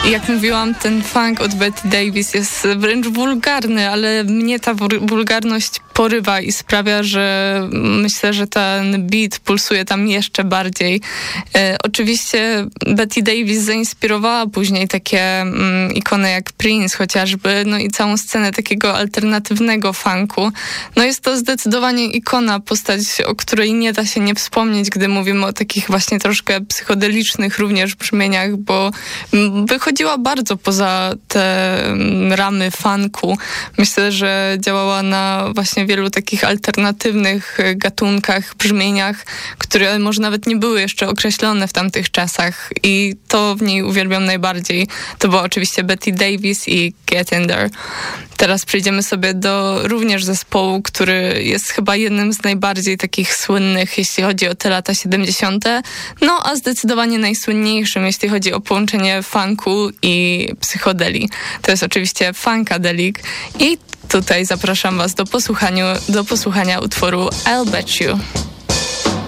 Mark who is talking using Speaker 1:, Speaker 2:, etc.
Speaker 1: Jak mówiłam, ten funk od Betty Davis jest wręcz wulgarny, ale mnie ta wulgarność porywa i sprawia, że myślę, że ten beat pulsuje tam jeszcze bardziej. Oczywiście Betty Davis zainspirowała później takie ikony jak Prince chociażby, no i całą scenę takiego alternatywnego funku. No jest to zdecydowanie ikona, postać, o której nie da się nie wspomnieć, gdy mówimy o takich właśnie troszkę psychodelicznych również brzmieniach, bo wychodziła bardzo poza te ramy funku. Myślę, że działała na właśnie wielu takich alternatywnych gatunkach, brzmieniach, które może nawet nie były jeszcze określone w tamtych czasach i to w niej uwielbiam najbardziej. To była oczywiście Betty Davis i Get In There. Teraz przejdziemy sobie do również zespołu, który jest chyba jednym z najbardziej takich słynnych, jeśli chodzi o te lata 70. No a zdecydowanie najsłynniejszym, jeśli chodzi o połączenie funku i psychodeli. To jest oczywiście Funkadelic i tutaj zapraszam was do posłuchania utworu I'll Bet You.